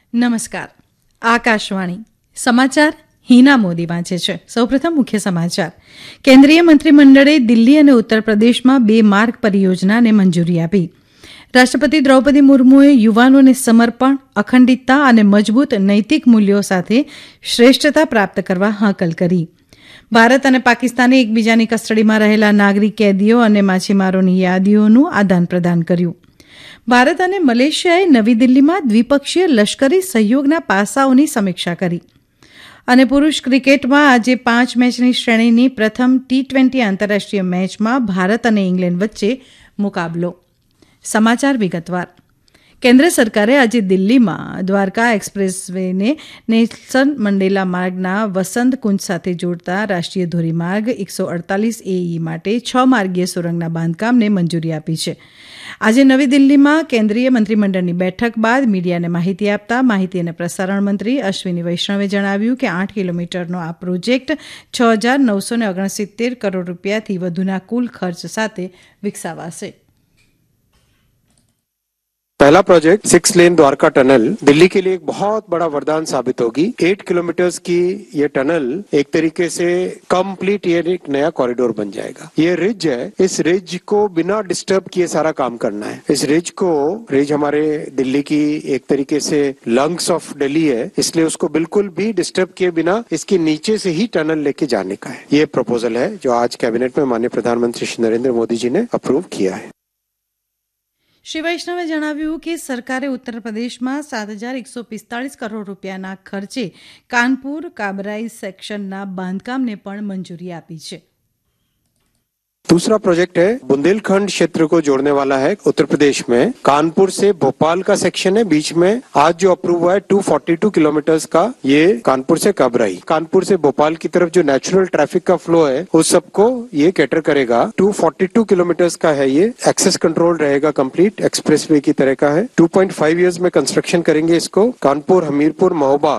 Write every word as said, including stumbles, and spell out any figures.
નમસ્કાર. આકાશવાણી સમાચાર હિના મોદી વાંચે છે. સૌપ્રથમ મુખ્ય સમાચાર. કેન્દ્રીય મંત્રીમંડળે દિલ્હી અને ઉત્તર પ્રદેશમાં બે માર્ગ પરિયોજનાને મંજૂરી આપી. રાષ્ટ્રપતિ દ્રૌપદી મુર્મુએ યુવાનોને સમર્પણ, અખંડિતતા અને મજબૂત નૈતિક મૂલ્યો સાથે શ્રેષ્ઠતા પ્રાપ્ત કરવા હાકલ કરી. ભારત અને પાકિસ્તાને એકબીજાની કસ્ટડીમાં રહેલા નાગરિક કેદીઓ અને માછીમારોની યાદીઓનું આદાન પ્રદાન કર્યું. ભારત અને મલેશિયાએ નવી દિલ્હીમાં દ્વિપક્ષીય લશ્કરી સહયોગના પાસાઓની સમીક્ષા કરી. અને પુરૂષ ક્રિકેટમાં આજે પાંચ મેચની શ્રેણીની પ્રથમ ટી ટ્વેન્ટી આંતરરાષ્ટ્રીય મેચમાં ભારત અને ઇંગ્લેન્ડ વચ્ચે મુકાબલો. સમાચાર વિગતવાર. કેન્દ્ર સરકારે આજે દિલ્હીમાં દ્વારકા એક્સપ્રેસ વેને નેલ્સન મંડેલા માર્ગના વસંત કુંજ સાથે જોડતા રાષ્ટ્રીય ધોરીમાર્ગ એકસો અડતાલીસ એઈ માટે છ માર્ગીય સુરંગના બાંધકામને મંજૂરી આપી છે. આજે નવી દિલ્હીમાં કેન્દ્રીય મંત્રીમંડળની બેઠક બાદ મીડિયાને માહિતી આપતા માહિતી અને પ્રસારણ મંત્રી અશ્વિની વૈષ્ણવે જણાવ્યું કે આઠ કિલોમીટરનો આ પ્રોજેક્ટ છ હજાર નવસો ને ઓગણસિત્તેર કરોડ રૂપિયાથી વધુના કુલ ખર્ચ સાથે વિકસાવાશે. पहला project six lane Dwarka tunnel Delhi के लिए एक बहुत बड़ा वरदान साबित होगी. एट किलोमीटर्स की ये टनल एक तरीके से कंप्लीट ये एक नया कॉरिडोर बन जाएगा. ये रिज है, इस रिज को बिना डिस्टर्ब किए सारा काम करना है. इस रिज को रिज हमारे दिल्ली की एक तरीके से लंग्स ऑफ दिल्ली है, इसलिए उसको बिल्कुल भी डिस्टर्ब किए बिना इसके नीचे से ही टनल लेके जाने का है. ये प्रपोजल है जो आज कैबिनेट में माननीय प्रधानमंत्री श्री नरेंद्र मोदी जी ने अप्रूव किया है. શ્રી વૈષ્ણવે જણાવ્યું કે સરકારે ઉત્તર પ્રદેશમાં સાત હજાર એકસો પિસ્તાળીસ કરોડ રૂપિયાના ખર્ચે કાનપુર કાબરાઈ સેક્શનના બાંધકામને પણ મંજૂરી આપી છે. दूसरा प्रोजेक्ट है बुंदेलखंड क्षेत्र को जोड़ने वाला है. उत्तर प्रदेश में कानपुर से भोपाल का सेक्शन है, बीच में आज जो अप्रूव हुआ है दो सौ बयालीस किलोमीटर्स का, ये कानपुर से काबराई. कानपुर से भोपाल की तरफ जो नेचुरल ट्रैफिक का फ्लो है उस सबको ये कैटर करेगा. दो सौ बयालीस किलोमीटर्स का है. ये एक्सेस कंट्रोल रहेगा, कंप्लीट एक्सप्रेसवे की तरह का है. टू पॉइंट फाइव इयर्स में कंस्ट्रक्शन करेंगे इसको. कानपुर, हमीरपुर, महोबा